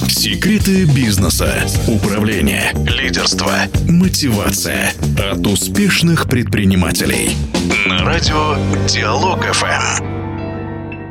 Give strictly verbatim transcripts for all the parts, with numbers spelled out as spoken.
Секреты бизнеса, управления, лидерства, мотивация от успешных предпринимателей. На радио Диалог эф эм.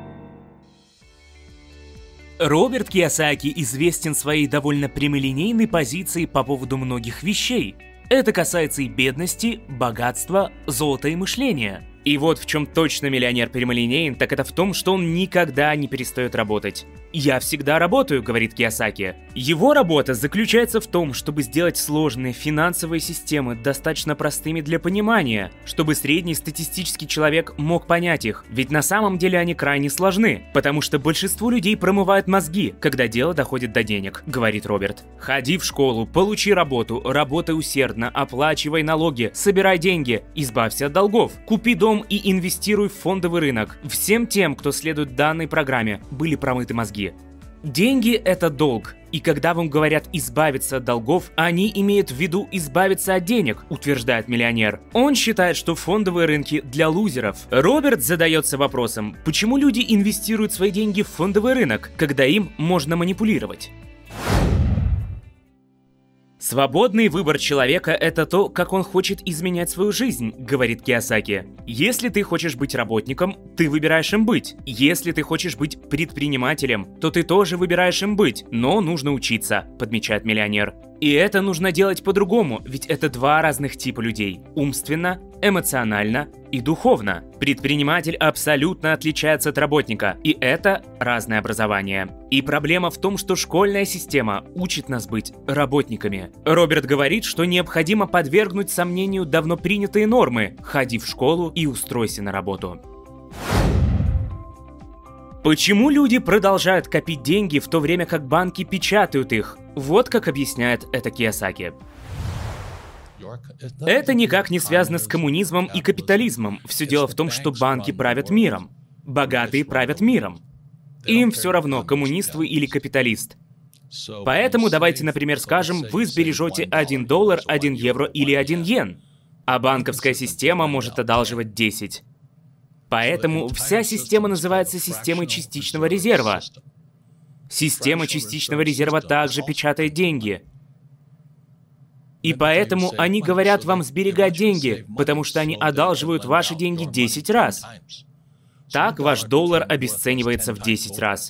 Роберт Кийосаки известен своей довольно прямолинейной позицией по поводу многих вещей. Это касается и бедности, богатства, золота и мышления. И вот в чем точно миллионер прямолинеен, так это в том, что он никогда не перестает работать. «Я всегда работаю», — говорит Кийосаки. Его работа заключается в том, чтобы сделать сложные финансовые системы достаточно простыми для понимания, чтобы средний статистический человек мог понять их, ведь на самом деле они крайне сложны, потому что большинству людей промывают мозги, когда дело доходит до денег, говорит Роберт. Ходи в школу, получи работу, работай усердно, оплачивай налоги, собирай деньги, избавься от долгов, купи дом и инвестируй в фондовый рынок. Всем тем, кто следует данной программе, были промыты мозги. Деньги – это долг, и когда вам говорят избавиться от долгов, они имеют в виду избавиться от денег, утверждает миллионер. Он считает, что фондовые рынки для лузеров. Роберт задается вопросом, почему люди инвестируют свои деньги в фондовый рынок, когда им можно манипулировать. Свободный выбор человека – это то, как он хочет изменять свою жизнь, говорит Кийосаки. Если ты хочешь быть работником, ты выбираешь им быть. Если ты хочешь быть предпринимателем, то ты тоже выбираешь им быть, но нужно учиться, подмечает миллионер. И это нужно делать по-другому, ведь это два разных типа людей – умственно, эмоционально и духовно. Предприниматель абсолютно отличается от работника, и это разное образование. И проблема в том, что школьная система учит нас быть работниками. Роберт говорит, что необходимо подвергнуть сомнению давно принятые нормы – ходи в школу и устройся на работу. Почему люди продолжают копить деньги, в то время как банки печатают их? Вот как объясняет это Кийосаки. Это никак не связано с коммунизмом и капитализмом. Все дело в том, что банки правят миром. Богатые правят миром. Им все равно, коммунист вы или капиталист. Поэтому давайте, например, скажем, вы сбережете один доллар, один евро или один йен, а банковская система может одалживать десять. Поэтому вся система называется системой частичного резерва. Система частичного резерва также печатает деньги. И поэтому они говорят вам сберегать деньги, потому что они одалживают ваши деньги десять раз. Так ваш доллар обесценивается в десять раз.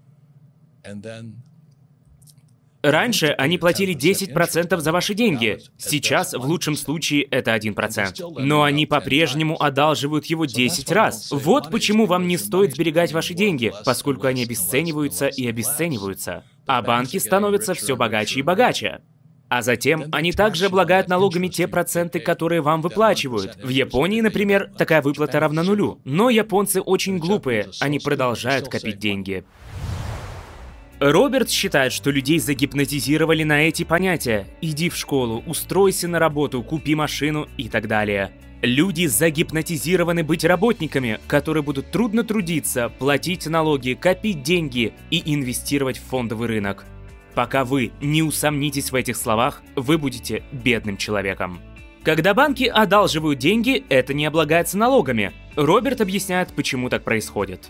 Раньше они платили десять процентов за ваши деньги, сейчас в лучшем случае это один процент. Но они по-прежнему одалживают его десять раз. Вот почему вам не стоит сберегать ваши деньги, поскольку они обесцениваются и обесцениваются. А банки становятся все богаче и богаче. А затем они также облагают налогами те проценты, которые вам выплачивают. В Японии, например, такая выплата равна нулю. Но японцы очень глупые, они продолжают копить деньги. Роберт считает, что людей загипнотизировали на эти понятия. Иди в школу, устройся на работу, купи машину и так далее. Люди загипнотизированы быть работниками, которые будут трудно трудиться, платить налоги, копить деньги и инвестировать в фондовый рынок. Пока вы не усомнитесь в этих словах, вы будете бедным человеком. Когда банки одалживают деньги, это не облагается налогами. Роберт объясняет, почему так происходит.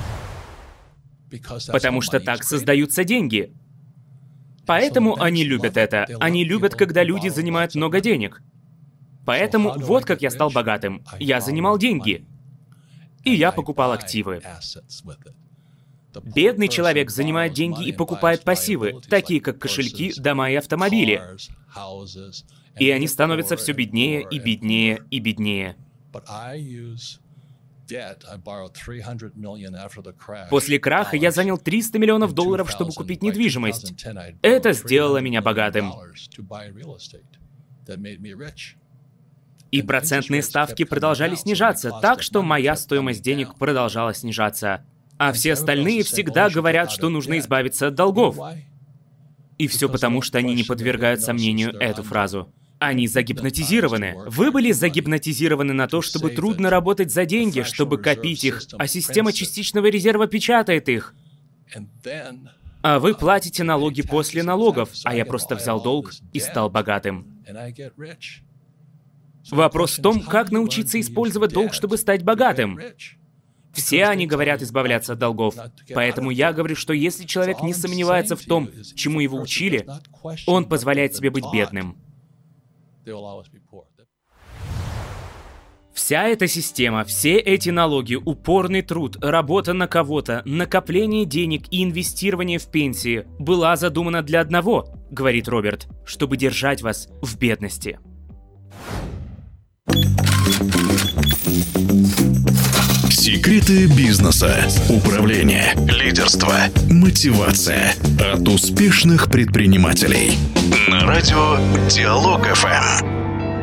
Потому что так создаются деньги. Поэтому они любят это. Они любят, когда люди занимают много денег. Поэтому вот как я стал богатым. Я занимал деньги. И я покупал активы. Бедный человек занимает деньги и покупает пассивы, такие как кошельки, дома и автомобили. И они становятся все беднее и беднее и беднее. После краха я занял триста миллионов долларов, чтобы купить недвижимость. Это сделало меня богатым. И процентные ставки продолжали снижаться, так что моя стоимость денег продолжала снижаться. А все остальные всегда говорят, что нужно избавиться от долгов. И все потому, что они не подвергают сомнению эту фразу. Они загипнотизированы. Вы были загипнотизированы на то, чтобы трудно работать за деньги, чтобы копить их, а система частичного резерва печатает их. А вы платите налоги после налогов, а я просто взял долг и стал богатым. Вопрос в том, как научиться использовать долг, чтобы стать богатым. Все они говорят избавляться от долгов. Поэтому я говорю, что если человек не сомневается в том, чему его учили, он позволяет себе быть бедным. Вся эта система, все эти налоги, упорный труд, работа на кого-то, накопление денег и инвестирование в пенсии была задумана для одного, говорит Роберт, чтобы держать вас в бедности. Секреты бизнеса, управления, лидерства, мотивация от успешных предпринимателей. На радио Диалог эф эм.